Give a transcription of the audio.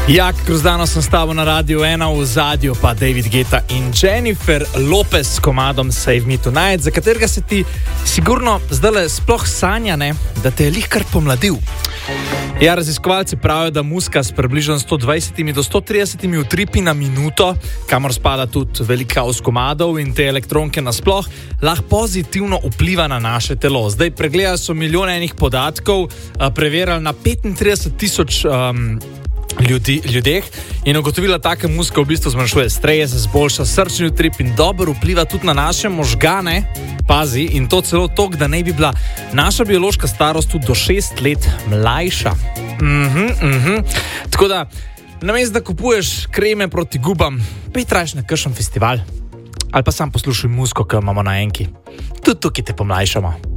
Jak Kruzdano sem s tabo na Radio 1, v zadju pa David Guetta in Jennifer Lopez s komadom Save Me Tonight, za katerega se ti sigurno zdaj sploh sanja, ne, da te je lih kar pomladil. Ja, raziskovalci pravijo, da muska s približno 120 do 130 utripi na minuto, kamor spada tudi velika os komadov in te elektronke nasploh, lahko pozitivno vpliva na naše telo. Zdaj pregledali so milijone enih podatkov, preverjali na 35,000 ljudeh in ugotovila, taka muska v bistvu zmanjšuje stres, zboljša srčni utrip in dobro vpliva tudi na naše možgane, pazi, in to celo toliko, da naj bi bila naša biološka starost tudi do 6 let mlajša. Tako da, namesto da kupuješ kreme proti gubam, pa trajiš na kakšen festival ali pa sam poslušaj muziko, ki imamo na enki. Tudi tukaj te pomlajšamo.